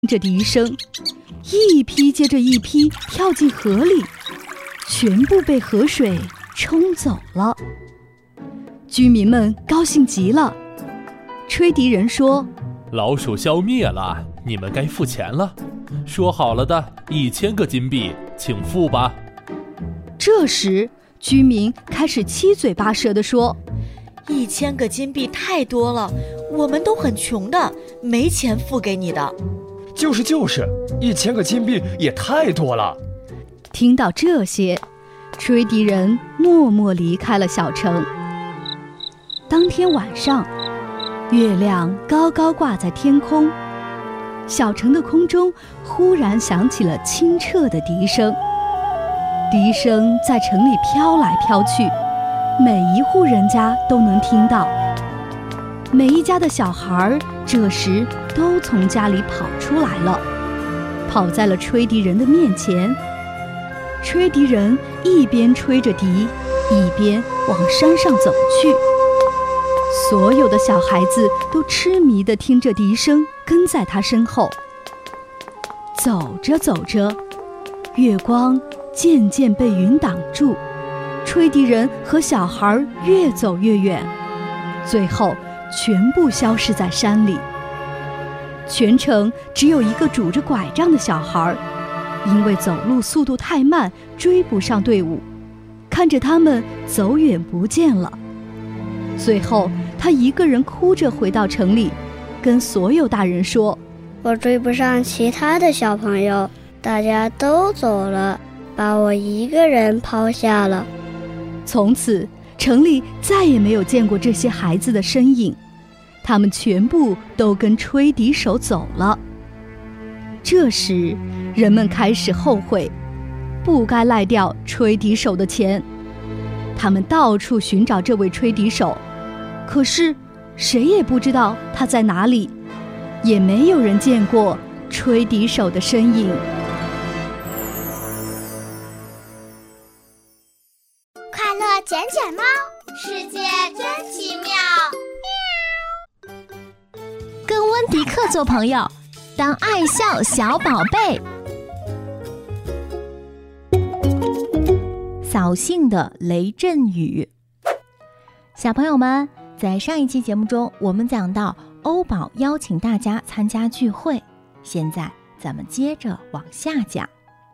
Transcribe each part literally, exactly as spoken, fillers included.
着笛声，一批接着一批跳进河里，全部被河水冲走了。居民们高兴极了。吹笛人说： 老鼠消灭了，你们该付钱了。说好了的一千个金币，请付吧。 这时，居民开始七嘴八舌地说： 一千个金币太多了，我们都很穷的，没钱付给你的。 就是就是，一千个金币也太多了。 听到这些，吹笛人默默离开了小城。当天晚上，月亮高高挂在天空，小城的空中忽然响起了清澈的笛声。笛声在城里飘来飘去，每一户人家都能听到。每一家的小孩这时都从家里跑出来了，跑在了吹笛人的面前。吹笛人一边吹着笛，一边往山上走去。所有的小孩子都痴迷地听着笛声，跟在他身后。走着走着，月光渐渐被云挡住，吹笛人和小孩越走越远，最后全部消失在山里。全城只有一个拄着拐杖的小孩，因为走路速度太慢，追不上队伍，看着他们走远不见了。最后他一个人哭着回到城里，跟所有大人说： 我追不上其他的小朋友，大家都走了，把我一个人抛下了。 从此城里再也没有见过这些孩子的身影，他们全部都跟吹笛手走了。这时人们开始后悔，不该赖掉吹笛手的钱。他们到处寻找这位吹笛手，可是谁也不知道他在哪里，也没有人见过吹笛手的身影。 快乐捡捡猫，世界真奇妙。 跟温迪克做朋友，当爱笑小宝贝。扫兴的雷阵雨。小朋友们，在上一期节目中，我们讲到欧宝邀请大家参加聚会，现在咱们接着往下讲。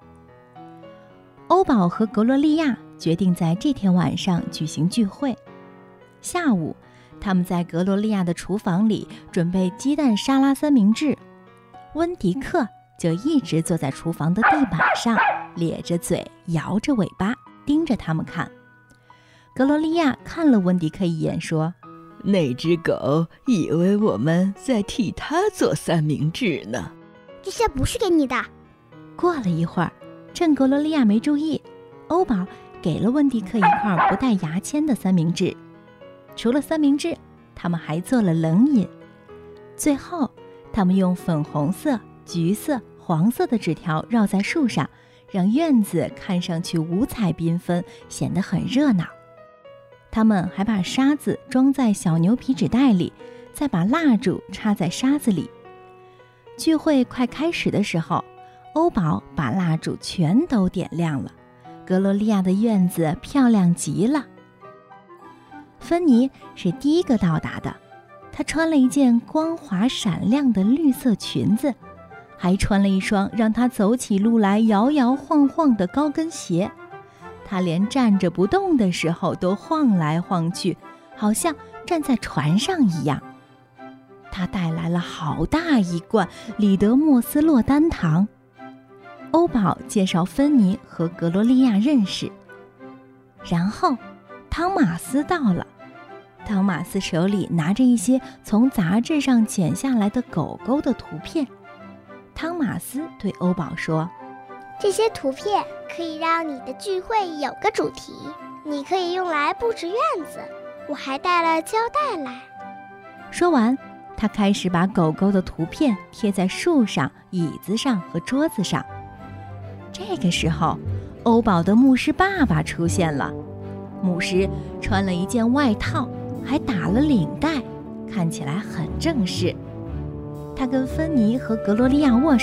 欧宝和格洛丽亚决定在这天晚上举行聚会。下午，他们在格洛丽亚的厨房里准备鸡蛋沙拉三明治，温迪克就一直坐在厨房的地板上，咧着嘴，摇着尾巴，盯着他们看。格洛丽亚看了温迪克一眼，说： 那只狗以为我们在替它做三明治呢。 这些不是给你的。 过了一会儿，趁格罗利亚没注意，欧宝给了温迪克一块不带牙签的三明治。除了三明治，他们还做了冷饮。最后，他们用粉红色、橘色、黄色的纸条绕在树上，让院子看上去五彩缤纷，显得很热闹。他们还把沙子装在小牛皮纸袋里，再把蜡烛插在沙子里。聚会快开始的时候，欧宝把蜡烛全都点亮了，格罗利亚的院子漂亮极了。芬妮是第一个到达的，她穿了一件光滑闪亮的绿色裙子，还穿了一双让她走起路来摇摇晃晃的高跟鞋。她连站着不动的时候都晃来晃去，好像站在船上一样。她带来了好大一罐里德莫斯洛丹糖。欧宝介绍芬妮和格罗利亚认识，然后汤马斯到了。汤马斯手里拿着一些从杂志上剪下来的狗狗的图片。汤马斯对欧宝说： 这些图片可以让你的聚会有个主题，你可以用来布置院子。我还带了胶带来。 说完，他开始把狗狗的图片贴在树上、椅子上和桌子上。这个时候，欧宝的牧师爸爸出现了。牧师穿了一件外套，还打了领带，看起来很正式。他跟芬妮和格罗利亚握手。